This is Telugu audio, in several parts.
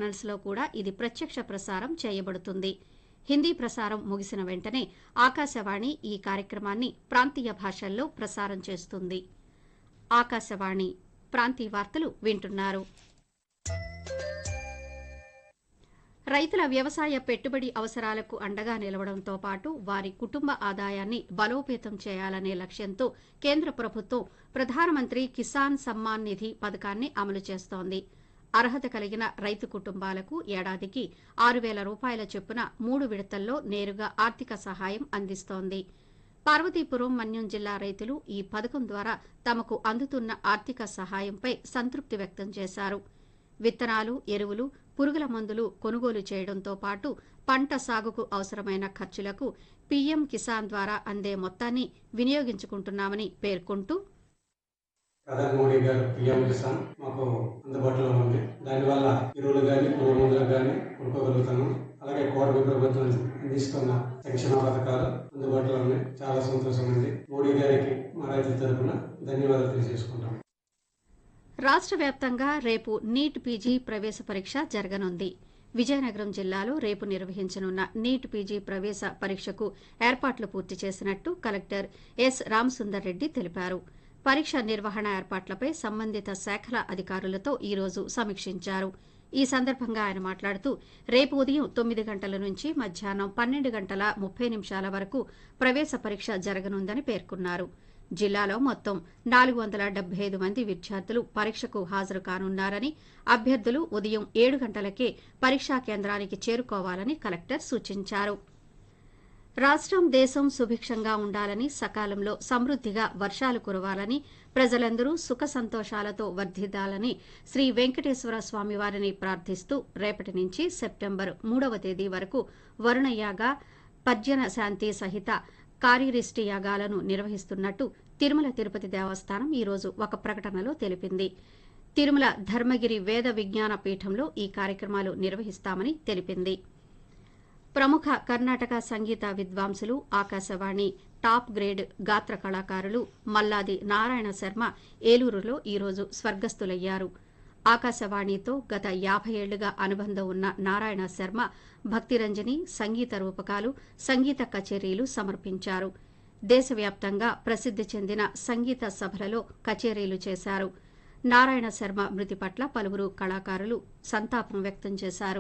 ఛానల్స్లో కూడా ఇది ప్రత్యక్ష ప్రసారం చేయబడుతుంది. హిందీ ప్రసారం ముగిసిన వెంటనే ఆకాశవాణి ఈ కార్యక్రమాన్ని ప్రాంతీయ భాషల్లో ప్రసారం చేస్తుంది. ఆకాశవాణి ప్రాంతీయ వార్తలు వింటున్నారు. రైతుల వ్యవసాయ పెట్టుబడి అవసరాలకు అండగా నిలవడంతో పాటు వారి కుటుంబ ఆదాయాన్ని బలోపేతం చేయాలనే లక్ష్యంతో కేంద్ర ప్రభుత్వం ప్రధానమంత్రి కిసాన్ సమ్మాన్ నిధి పథకాన్ని అమలు చేస్తోంది. అర్హత కలిగిన రైతు కుటుంబాలకు ఏడాదికి 6,000 రూపాయల చొప్పున 3 విడతల్లో నేరుగా ఆర్థిక సహాయం అందిస్తోంది. పార్వతీపురం మన్యం జిల్లా రైతులు ఈ పథకం ద్వారా తమకు అందుతున్న ఆర్థిక సహాయంపై సంతృప్తి వ్యక్తం చేశారు. విత్తనాలు, ఎరువులు, పురుగుల మందులు కొనుగోలు చేయడంతో పాటు పంట సాగుకు అవసరమైన ఖర్చులకు పీఎం కిసాన్ ద్వారా అందే మొత్తాన్ని వినియోగించుకుంటున్నామని పేర్కొంటూ, ప్రధాని మోడీ గారు పీఎం కిసాన్ మాకు అందుబాటులో ఉంది. దానివల్ల ఎరువులు కానీ పురుగుల మందులు కానీ కొనుక్కోగలుగుతున్నాం. అలాగే కోటి ప్రభుత్వం అందిస్తున్న సంక్షేమ పథకాలు అందుబాటులో ఉన్నాయి. చాలా సంతోషం ఉంది. మోడీ గారికి మా రైతుల తరఫున ధన్యవాదాలు తెలియజేసుకుంటాం. రాష్ట్ర వ్యాప్తంగా రేపు నీట్ పీజీ ప్రవేశ పరీక్ష జరగనుంది. విజయనగరం జిల్లాలో రేపు నిర్వహించనున్న నీట్ పీజీ ప్రవేశ పరీక్షకు ఏర్పాట్లు పూర్తి చేసినట్టు కలెక్టర్ ఎస్ రామసుందర్ రెడ్డి తెలిపారు. పరీక్ష నిర్వహణ ఏర్పాట్లపై సంబంధిత శాఖల అధికారులతో ఈ రోజు సమీక్షించారు. ఈ సందర్భంగా ఆయన మాట్లాడుతూ, రేపు ఉదయం 9 గంటల నుంచి మధ్యాహ్నం 12:30 వరకు ప్రవేశ పరీక్ష జరగనుందని పేర్కొన్నారు. జిల్లాలో మొత్తం 475 మంది విద్యార్థులు పరీక్షకు హాజరు కానున్నారని, అభ్యర్థులు ఉదయం 7 గంటలకే పరీక్షా కేంద్రానికి చేరుకోవాలని కలెక్టర్ సూచించారు. రాష్ట్రం, దేశం సుభిక్షంగా ఉండాలని, సకాలంలో సమృద్దిగా వర్షాలు కురవాలని, ప్రజలందరూ సుఖ సంతోషాలతో వర్ధిల్లాలని శ్రీ వెంకటేశ్వర స్వామివారిని ప్రార్థిస్తూ రేపటి నుంచి సెప్టెంబర్ 3వ తేదీ వరకు వరుణయాగ, పర్జన శాంతి సహిత కార్యరిష్టి యాగాలను నిర్వహిస్తున్నట్టు తిరుమల తిరుపతి దేవస్థానం ఈ రోజు ఒక ప్రకటనలో తెలిపింది. తిరుమల ధర్మగిరి వేద విజ్ఞాన పీఠంలో ఈ కార్యక్రమాలు నిర్వహిస్తామని తెలిపింది. ప్రముఖ కర్ణాటక సంగీత విద్వాంసులు, ఆకాశవాణి టాప్ గ్రేడ్ గాత్ర కళాకారులు మల్లాది నారాయణ శర్మ ఏలూరులో ఈరోజు స్వర్గస్థులయ్యారు. ఆకాశవాణితో గత 50 ఏళ్లుగా అనుబంధం ఉన్న నారాయణ శర్మ భక్తిరంజని, సంగీత రూపకాలు, సంగీత కచేరీలు సమర్పించారు. దేశవ్యాప్తంగా ప్రసిద్ది చెందిన సంగీత సభలలో కచేరీలు చేశారు. నారాయణ శర్మ మృతి పట్ల పలువురు కళాకారులు సంతాపం వ్యక్తం చేశారు.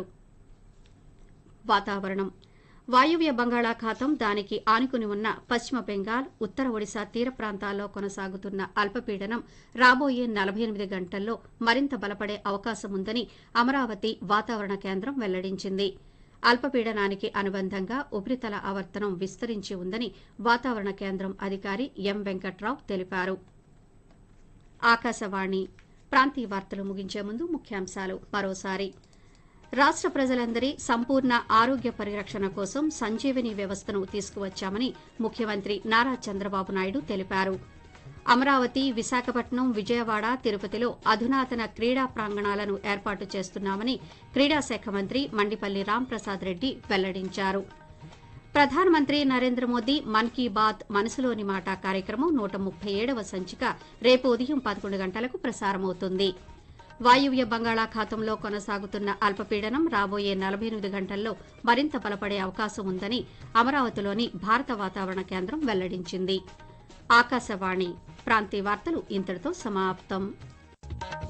వాతావరణం. వాయువ్య బంగాళాఖాతం, దానికి ఆనుకుని ఉన్న పశ్చిమ బెంగాల్, ఉత్తర ఒడిశా తీర ప్రాంతాల్లో కొనసాగుతున్న అల్పపీడనం రాబోయే 48 గంటల్లో మరింత బలపడే అవకాశం ఉందని అమరావతి వాతావరణ కేంద్రం వెల్లడించింది. అల్పపీడనానికి అనుబంధంగా ఉపరితల ఆవర్తనం విస్తరించి ఉందని వాతావరణ కేంద్రం అధికారి ఎం వెంకట్రావు తెలిపారు. ఆకాశవాణి ప్రాంతీయ వార్తలు ముగించే ముందు ముఖ్యాంశాలు మరోసారి. రాష్ట్ర ప్రజలందరి సంపూర్ణ ఆరోగ్య పరిరక్షణ కోసం సంజీవని వ్యవస్థను తీసుకువచ్చామని ముఖ్యమంత్రి నారా చంద్రబాబు నాయుడు తెలిపారు. అమరావతి, విశాఖపట్నం, విజయవాడ, తిరుపతిలో అధునాతన క్రీడా ప్రాంగణాలను ఏర్పాటు చేస్తున్నామని క్రీడా శాఖ మంత్రి మండిపల్లి రాంప్రసాద్ రెడ్డి వెల్లడించారు. ప్రధానమంత్రి నరేంద్ర మోదీ మన్ కీ బాత్ మనసులోని మాట కార్యక్రమం 137వ సంచిక రేపు ఉదయం 11 గంటలకు ప్రసారమవుతుంది. వాయువ్య బంగాళాఖాతంలో కొనసాగుతున్న అల్పపీడనం రాబోయే 48 గంటల్లో మరింత బలపడే అవకాశం ఉందని అమరావతిలోని భారత వాతావరణ కేంద్రం వెల్లడించింది. ఆకాశవాణి ప్రాంతీయ వార్తలు ఇంతటితో సమాప్తం.